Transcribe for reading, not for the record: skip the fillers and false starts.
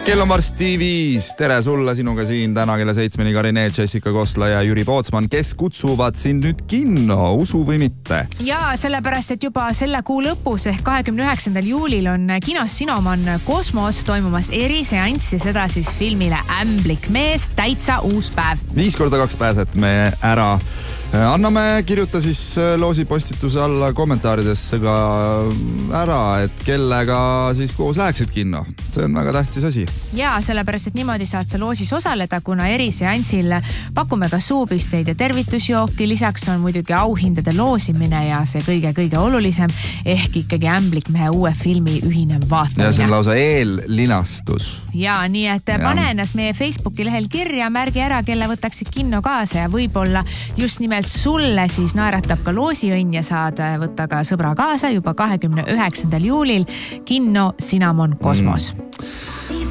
Kell on varsti 5. Tere sulle, sinuga siin täna kella 7 Karine, Jessica Kostla ja Jüri Pootsman, kes kutsuvad sind nüüd kinno, usu või mitte. Ja sellepärast, et juba selle kuu lõpus ehk 29. juulil on kinos Cinnamon Kosmos toimumas eriseanss ja seda siis filmile Ämblik mees, täitsa uus päev. 5x2 pääset me ära. Anname, kirjuta siis loosipostituse alla kommentaaridesse ka ära, et kellega siis koos läheksid kinno. See on väga tähtis asi. Ja sellepärast, et niimoodi saad sa loosis osaleda, kuna eriseansil pakume ka suupisteid ja tervitusjooki. Lisaks on muidugi auhindade loosimine ja see kõige olulisem ehk ikkagi Ämblik mehe uue filmi ühine vaatamine. Ja see on lausa eellinastus. Ja nii, et pane ennast meie Facebooki lehel kirja, märgi ära, kelle võtaksid kinno kaasa ja võib-olla just nimelt sulle siis naeratab ka loosiõnn ja saad võtta ka sõbra kaasa juba 29. juulil kinno Cinnamon Kosmos.